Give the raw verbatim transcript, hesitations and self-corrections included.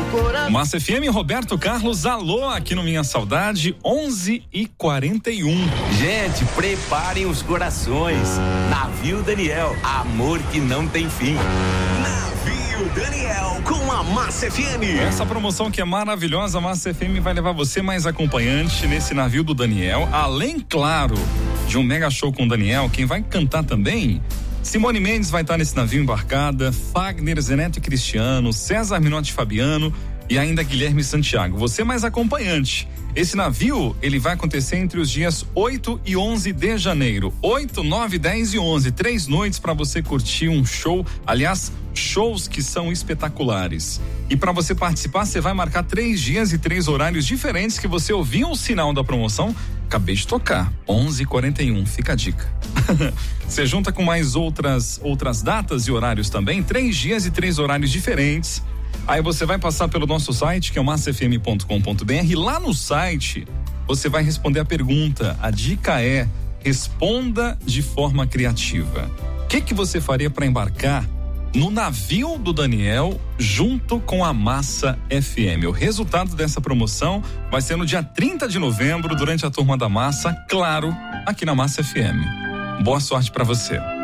coração. Massa F M, Roberto Carlos, alô, aqui no Minha Saudade, onze e quarenta e um. Gente, preparem os corações. Navio Daniel, amor que não tem fim. Navio Daniel com a Massa F M. Essa promoção que é maravilhosa, a Massa F M vai levar você mais acompanhante nesse navio do Daniel, além, claro, de um mega show com o Daniel. Quem vai cantar também? Simone Mendes vai estar nesse navio embarcada, Fagner, Zeneto e Cristiano, César Minotti e Fabiano e ainda Guilherme Santiago. Você mais acompanhante. Esse navio, ele vai acontecer entre os dias oito e onze de janeiro. oito, nove, dez e onze. Três noites para você curtir um show. Aliás, shows que são espetaculares. E para você participar, você vai marcar três dias e três horários diferentes que você ouviu o sinal da promoção. Acabei de tocar. onze e quarenta e um. Fica a dica. Você junta com mais outras, outras datas e horários também. Três dias e três horários diferentes. Aí você vai passar pelo nosso site, que é o massa f m ponto com ponto b r. Lá no site, você vai responder a pergunta. A dica é: responda de forma criativa. O que que você faria para embarcar no navio do Daniel junto com a Massa F M? O resultado dessa promoção vai ser no dia trinta de novembro, durante a Turma da Massa, claro, aqui na Massa F M. Boa sorte para você.